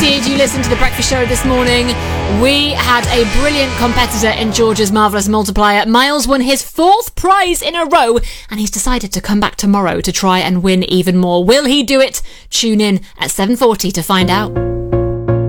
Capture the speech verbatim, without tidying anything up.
Did you listen to the breakfast show this morning? We had a brilliant competitor in George's Marvellous Multiplier. Miles won his fourth prize in a row, and he's decided to come back tomorrow to try and win even more. Will he do it? Tune in at seven forty to find out.